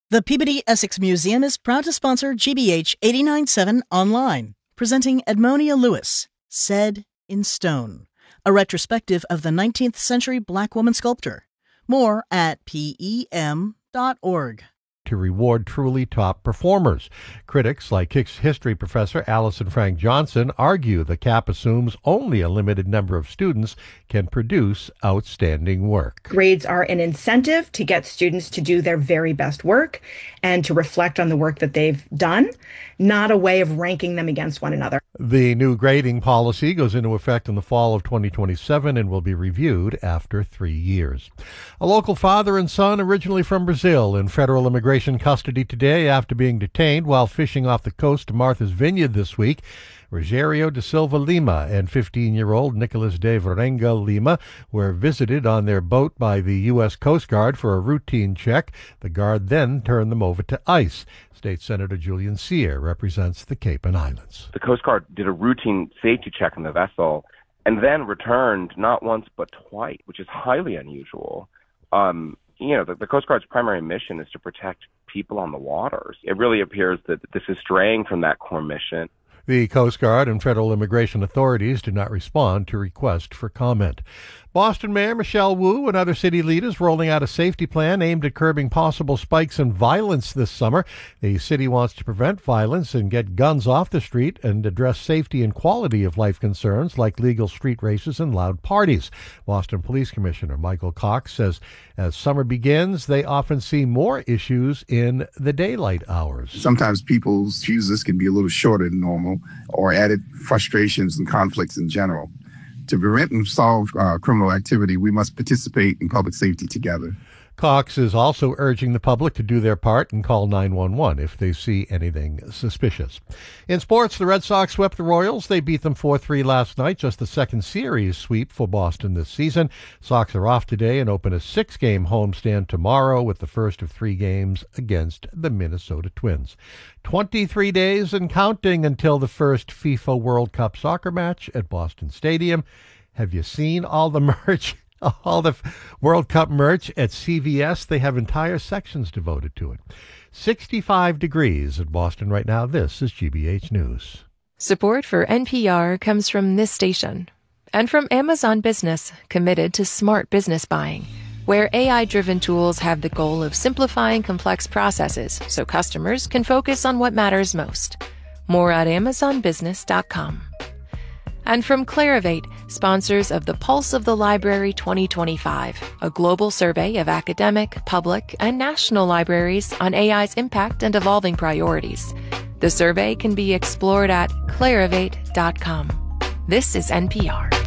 The Peabody Essex Museum is proud to sponsor GBH 89.7 Online, presenting Edmonia Lewis, Said in Stone, a retrospective of the 19th century Black woman sculptor. More at pem.org. To reward truly top performers. Critics like history professor Allison Frank Johnson argue the cap assumes only a limited number of students can produce outstanding work. Grades are an incentive to get students to do their very best work and to reflect on the work that they've done, not a way of ranking them against one another. The new grading policy goes into effect in the fall of 2027 and will be reviewed after 3 years. A local father and son, originally from Brazil, in federal immigration custody today after being detained while fishing off the coast of Martha's Vineyard this week. Rogerio da Silva Lima and 15-year-old Nicholas de Varenga Lima were visited on their boat by the U.S. Coast Guard for a routine check. The Guard then turned them over to ICE. State Senator Julian Cyr represents the Cape and Islands. The Coast Guard did a routine safety check on the vessel and then returned not once but twice, which is highly unusual. The Coast Guard's primary mission is to protect people on the waters. It really appears that this is straying from that core mission. The Coast Guard and federal immigration authorities did not respond to request for comment. Boston Mayor Michelle Wu and other city leaders rolling out a safety plan aimed at curbing possible spikes in violence this summer. The city wants to prevent violence and get guns off the street and address safety and quality of life concerns like legal street races and loud parties. Boston Police Commissioner Michael Cox says as summer begins, they often see more issues in the daylight hours. Sometimes people's fuses can be a little shorter than normal or added frustrations and conflicts in general. To prevent and solve criminal activity, we must participate in public safety together. Cox is also urging the public to do their part and call 911 if they see anything suspicious. In sports, the Red Sox swept the Royals. They beat them 4-3 last night, just the second series sweep for Boston this season. Sox are off today and open a 6-game homestand tomorrow with the first of 3 games against the Minnesota Twins. 23 days and counting until the first FIFA World Cup soccer match at Boston Stadium. Have you seen all the merch? All the World Cup merch at CVS, they have entire sections devoted to it. 65 degrees at Boston right now. This is GBH News. Support for NPR comes from this station and from Amazon Business, committed to smart business buying, where AI-driven tools have the goal of simplifying complex processes so customers can focus on what matters most. More at amazonbusiness.com. And from Clarivate, sponsors of the Pulse of the Library 2025, a global survey of academic, public, and national libraries on AI's impact and evolving priorities. The survey can be explored at clarivate.com. This is NPR.